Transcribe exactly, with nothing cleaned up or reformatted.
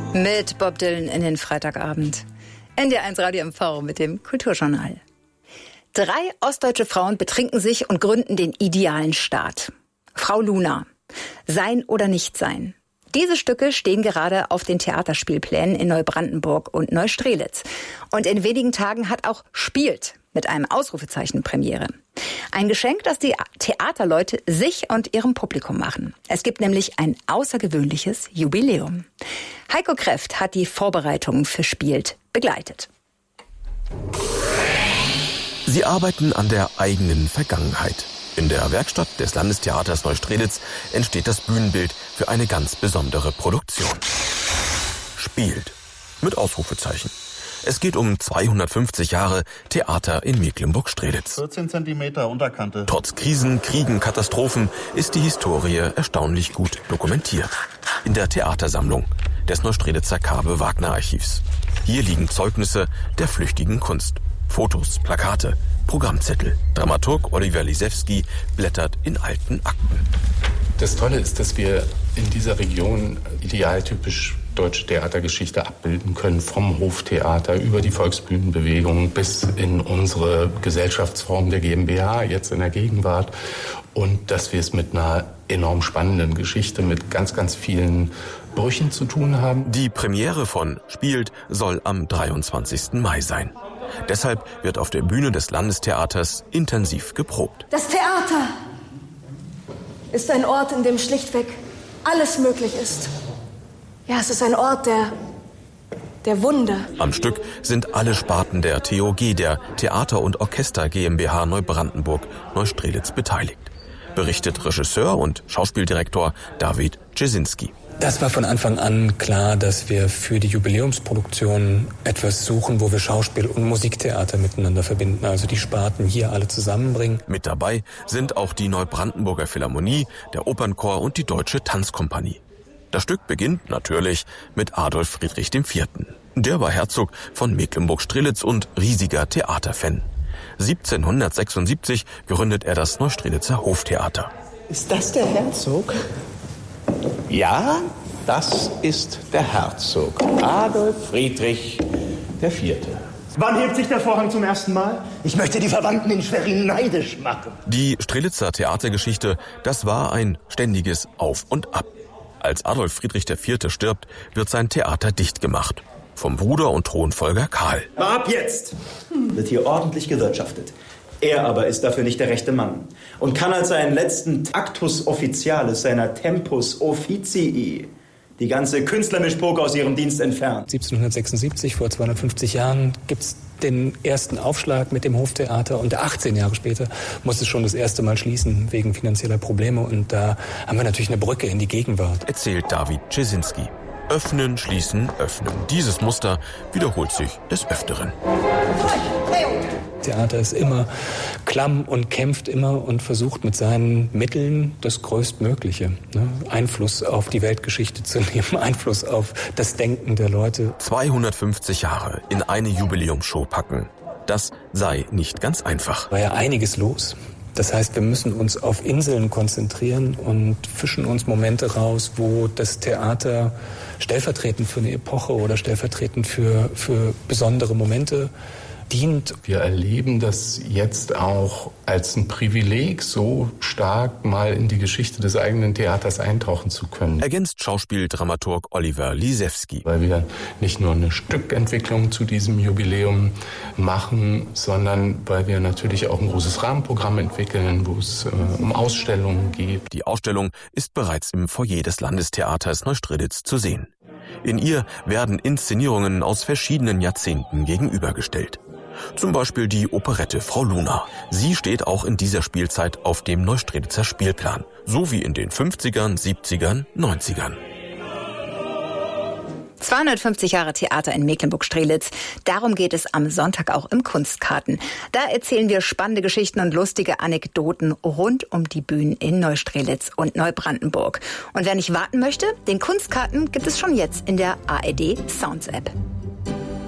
Mit Bob Dylan in den Freitagabend. N D R eins Radio M V mit dem Kulturjournal. Drei ostdeutsche Frauen betrinken sich und gründen den idealen Staat. Frau Luna. Sein oder nicht sein. Diese Stücke stehen gerade auf den Theaterspielplänen in Neubrandenburg und Neustrelitz. Und in wenigen Tagen hat auch Spielt mit einem Ausrufezeichen Premiere. Ein Geschenk, das die Theaterleute sich und ihrem Publikum machen. Es gibt nämlich ein außergewöhnliches Jubiläum. Heiko Kräft hat die Vorbereitungen für Spielt begleitet. Sie arbeiten an der eigenen Vergangenheit. In der Werkstatt des Landestheaters Neustrelitz entsteht das Bühnenbild für eine ganz besondere Produktion. Spielt. Mit Ausrufezeichen. Es geht um zweihundertfünfzig Jahre Theater in Mecklenburg-Strelitz. vierzehn Zentimeter Unterkante. Trotz Krisen, Kriegen, Katastrophen ist die Historie erstaunlich gut dokumentiert. In der Theatersammlung des Neustrelitzer Kabe-Wagner-Archivs. Hier liegen Zeugnisse der flüchtigen Kunst. Fotos, Plakate, Programmzettel. Dramaturg Oliver Lisewski blättert in alten Akten. Das Tolle ist, dass wir in dieser Region idealtypisch deutsche Theatergeschichte abbilden können, vom Hoftheater über die Volksbühnenbewegung bis in unsere Gesellschaftsform der GmbH, jetzt in der Gegenwart. Und dass wir es mit einer enorm spannenden Geschichte mit ganz, ganz vielen Brüchen zu tun haben. Die Premiere von Spielt soll am dreiundzwanzigsten Mai sein. Deshalb wird auf der Bühne des Landestheaters intensiv geprobt. Das Theater ist ein Ort, in dem schlichtweg alles möglich ist. Ja, es ist ein Ort der, der Wunder. Am Stück sind alle Sparten der T O G, der Theater- und Orchester GmbH Neubrandenburg Neustrelitz, beteiligt. Berichtet Regisseur und Schauspieldirektor David Czesinski. Das war von Anfang an klar, dass wir für die Jubiläumsproduktion etwas suchen, wo wir Schauspiel und Musiktheater miteinander verbinden, also die Sparten hier alle zusammenbringen. Mit dabei sind auch die Neubrandenburger Philharmonie, der Opernchor und die Deutsche Tanzkompanie. Das Stück beginnt natürlich mit Adolf Friedrich der Vierte. Der war Herzog von Mecklenburg-Strelitz und riesiger Theaterfan. siebzehnhundertsechsundsiebzig gründet er das Neustrelitzer Hoftheater. Ist das der Herzog? Ja, das ist der Herzog, Adolf Friedrich der Vierte. Wann hebt sich der Vorhang zum ersten Mal? Ich möchte die Verwandten in Schwerin neidisch machen. Die Strelitzer Theatergeschichte, das war ein ständiges Auf und Ab. Als Adolf Friedrich der Vierte stirbt, wird sein Theater dicht gemacht. Vom Bruder und Thronfolger Karl. Mal ab jetzt! Wird hier ordentlich gewirtschaftet. Er aber ist dafür nicht der rechte Mann und kann als seinen letzten Actus Officialis seiner Tempus Officii die ganze Künstlermischpoke aus ihrem Dienst entfernen. siebzehnhundertsechsundsiebzig, vor zweihundertfünfzig Jahren, gibt's den ersten Aufschlag mit dem Hoftheater und achtzehn Jahre später muss es schon das erste Mal schließen wegen finanzieller Probleme und da haben wir natürlich eine Brücke in die Gegenwart. Erzählt David Czesinski. Öffnen, schließen, öffnen. Dieses Muster wiederholt sich des Öfteren. Theater ist immer klamm und kämpft immer und versucht mit seinen Mitteln das Größtmögliche. Ne? Einfluss auf die Weltgeschichte zu nehmen, Einfluss auf das Denken der Leute. zweihundertfünfzig Jahre in eine Jubiläumsshow packen. Das sei nicht ganz einfach. War ja einiges los. Das heißt, wir müssen uns auf Inseln konzentrieren und fischen uns Momente raus, wo das Theater stellvertretend für eine Epoche oder stellvertretend für, für besondere Momente dient. Wir erleben das jetzt auch als ein Privileg, so stark mal in die Geschichte des eigenen Theaters eintauchen zu können. Ergänzt Schauspieldramaturg Oliver Lisewski. Weil wir nicht nur eine Stückentwicklung zu diesem Jubiläum machen, sondern weil wir natürlich auch ein großes Rahmenprogramm entwickeln, wo es äh, um Ausstellungen geht. Die Ausstellung ist bereits im Foyer des Landestheaters Neustrelitz zu sehen. In ihr werden Inszenierungen aus verschiedenen Jahrzehnten gegenübergestellt. Zum Beispiel die Operette Frau Luna. Sie steht auch in dieser Spielzeit auf dem Neustrelitzer Spielplan. So wie in den fünfzigern, siebzigern, neunzigern. zweihundertfünfzig Jahre Theater in Mecklenburg-Strelitz. Darum geht es am Sonntag auch im Kunstkarten. Da erzählen wir spannende Geschichten und lustige Anekdoten rund um die Bühnen in Neustrelitz und Neubrandenburg. Und wer nicht warten möchte, den Kunstkarten gibt es schon jetzt in der A R D Sounds App.